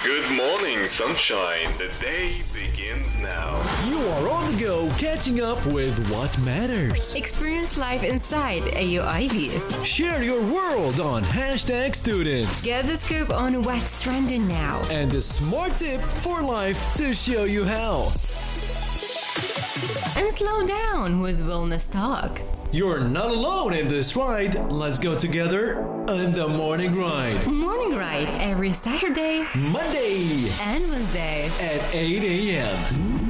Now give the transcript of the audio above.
Good morning, sunshine. The day begins now. You are on the go, catching up with what matters. Experience life inside AUIV. Share your world on Hashtag Students. Get the scoop on what's trending now. And the smart tip for life to show you how. And slow down with Wellness Talk. You're not alone in this ride. Let's go together on the Morning Ride. Morning Ride every Saturday, Monday and Wednesday at 8 a.m.